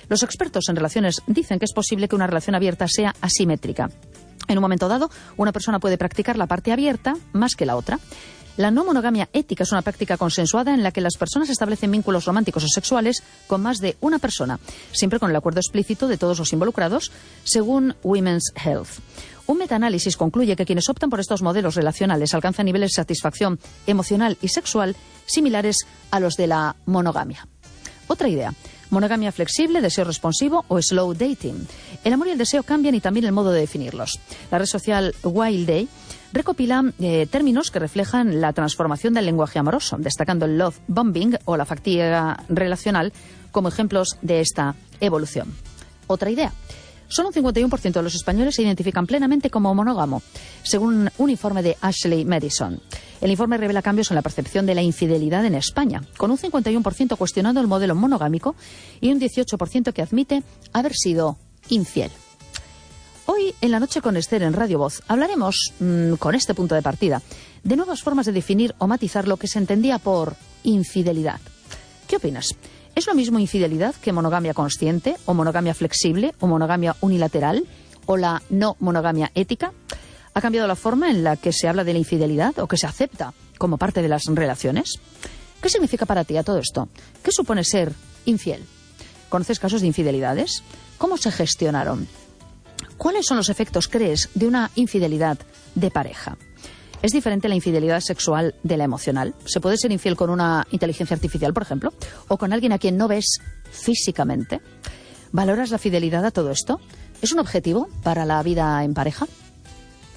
Los expertos en relaciones dicen que es posible que una relación abierta sea asimétrica. En un momento dado, una persona puede practicar la parte abierta más que la otra. La no monogamia ética es una práctica consensuada en la que las personas establecen vínculos románticos o sexuales con más de una persona, siempre con el acuerdo explícito de todos los involucrados, según Women's Health. Un metaanálisis concluye que quienes optan por estos modelos relacionales alcanzan niveles de satisfacción emocional y sexual similares a los de la monogamia. Otra idea: monogamia flexible, deseo responsivo o slow dating. El amor y el deseo cambian y también el modo de definirlos. La red social Wild Day recopila términos que reflejan la transformación del lenguaje amoroso, destacando el love bombing o la fatiga relacional como ejemplos de esta evolución. Otra idea: solo un 51% de los españoles se identifican plenamente como monógamo, según un informe de Ashley Madison. El informe revela cambios en la percepción de la infidelidad en España, con un 51% cuestionando el modelo monogámico y un 18% que admite haber sido infiel. Hoy, en La Noche con Esther en Radio Voz, hablaremos, con este punto de partida, de nuevas formas de definir o matizar lo que se entendía por infidelidad. ¿Qué opinas? ¿Es lo mismo infidelidad que monogamia consciente, o monogamia flexible, o monogamia unilateral, o la no monogamia ética? ¿Ha cambiado la forma en la que se habla de la infidelidad o que se acepta como parte de las relaciones? ¿Qué significa para ti a todo esto? ¿Qué supone ser infiel? ¿Conoces casos de infidelidades? ¿Cómo se gestionaron? ¿Cuáles son los efectos, crees, de una infidelidad de pareja? ¿Es diferente la infidelidad sexual de la emocional? ¿Se puede ser infiel con una inteligencia artificial, por ejemplo? ¿O con alguien a quien no ves físicamente? ¿Valoras la fidelidad a todo esto? ¿Es un objetivo para la vida en pareja?